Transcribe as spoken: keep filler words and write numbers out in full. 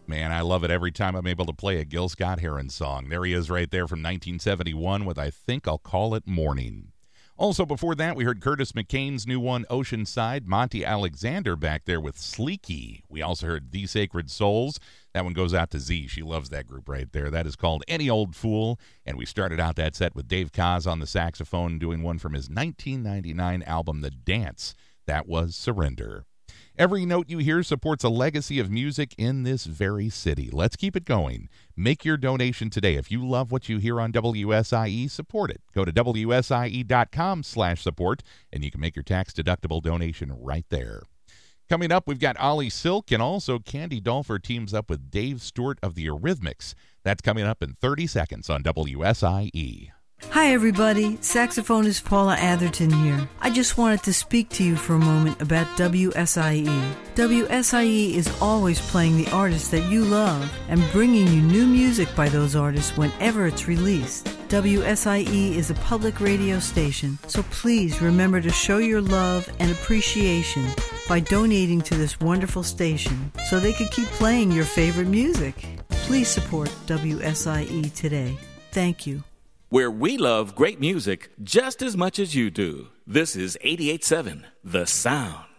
Man, I love it every time I'm able to play a Gil Scott-Heron song. There he is right there from nineteen seventy-one with I Think I'll Call It Morning. Also before that, we heard Curtis McCain's new one, Oceanside. Monty Alexander back there with Sleeky. We also heard The Sacred Souls. That one goes out to Z. She loves that group right there. That is called Any Old Fool. And we started out that set with Dave Koz on the saxophone doing one from his nineteen ninety-nine album, The Dance. That was Surrender. Every note you hear supports a legacy of music in this very city. Let's keep it going. Make your donation today. If you love what you hear on W S I E, support it. Go to W S I E dot com slash support, and you can make your tax-deductible donation right there. Coming up, we've got Ollie Silk, and also Candy Dolfer teams up with Dave Stewart of the Eurythmics. That's coming up in thirty seconds on W S I E. Hi everybody, saxophonist Paula Atherton here. I just wanted to speak to you for a moment about W S I E. W S I E is always playing the artists that you love and bringing you new music by those artists whenever it's released. W S I E is a public radio station, so please remember to show your love and appreciation by donating to this wonderful station so they can keep playing your favorite music. Please support W S I E today. Thank you. Where we love great music just as much as you do. This is eighty-eight point seven, The Sound.